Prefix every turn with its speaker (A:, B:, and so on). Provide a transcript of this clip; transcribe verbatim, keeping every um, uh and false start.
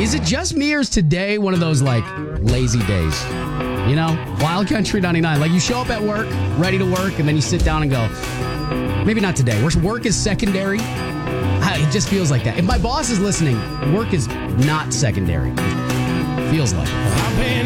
A: Is it just me or is today one of those, like, lazy days? You know? Wild Country ninety-nine. Like, you show up at work, ready to work, and then you sit down and go, maybe not today. Where work is secondary. It just feels like that. If my boss is listening, work is not secondary. It feels like it.